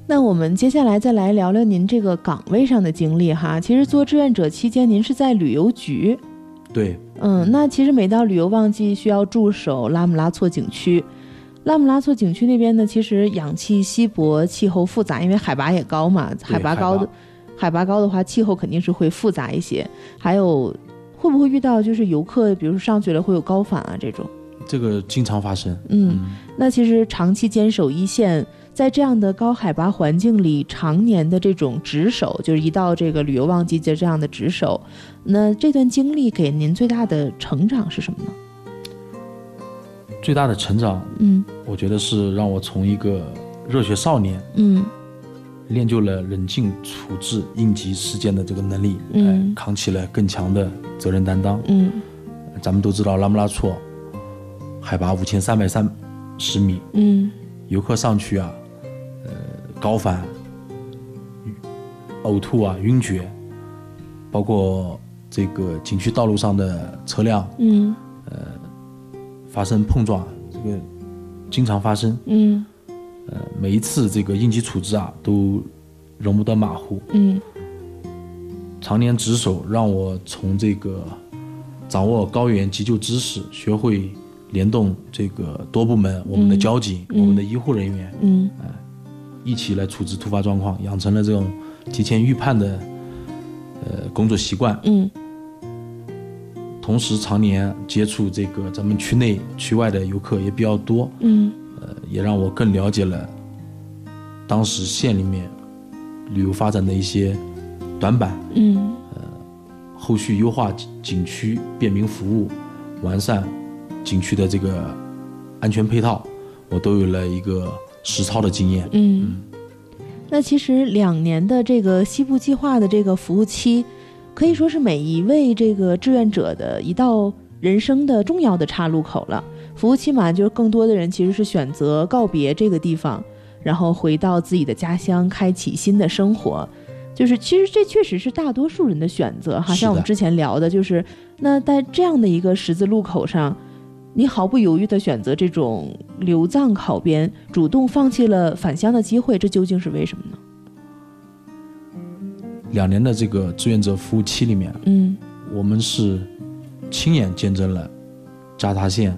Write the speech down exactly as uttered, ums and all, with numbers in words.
那我们接下来再来聊聊您这个岗位上的经历哈。其实做志愿者期间，您是在旅游局。 对， 嗯，那其实每到旅游旺季，需要驻守拉姆拉措景区。拉姆拉措景区那边呢，其实氧气稀薄，气候复杂，因为海拔也高嘛，海拔高的，海拔高的话，气候肯定是会复杂一些。还有，会不会遇到就是游客，比如说上去了会有高反啊这种？ 这个经常发生。 嗯，嗯那其实长期坚守一线。在这样的高海拔环境里，常年的这种值守，就是一到这个旅游旺季节这样的值守，那这段经历给您最大的成长是什么呢？ 最大的成长，嗯，我觉得是让我从一个热血少年，嗯，练就了冷静处置应急事件的这个能力，嗯，哎、扛起了更强的责任担当，嗯，咱们都知道拉姆拉措海拔五千三百三十米，嗯，游客上去啊。高反、呕吐啊、晕厥，包括这个景区道路上的车辆，嗯，呃，发生碰撞，这个经常发生，嗯，呃，每一次这个应急处置啊，都容不得马虎，嗯，常年值守，让我从这个掌握高原急救知识，学会联动这个多部门，我们的交警、嗯、我们的医护人员，嗯，呃一起来处置突发状况，养成了这种提前预判的呃工作习惯。嗯，同时常年接触这个咱们区内区外的游客也比较多。嗯，呃，也让我更了解了当时县里面旅游发展的一些短板。嗯，呃，后续优化景区便民服务，完善景区的这个安全配套，我都有了一个实操的经验。嗯，嗯那其实两年的这个西部计划的这个服务期，可以说是每一位这个志愿者的一道人生的重要的岔路口了。服务期嘛，就是更多的人其实是选择告别这个地方，然后回到自己的家乡，开启新的生活。就是其实这确实是大多数人的选择哈，像我们之前聊的，就是那在这样的一个十字路口上，你毫不犹豫地选择这种留藏考编，主动放弃了返乡的机会，这究竟是为什么呢？ 两年的这个志愿者服务期里面，嗯，我们是亲眼见证了加塔县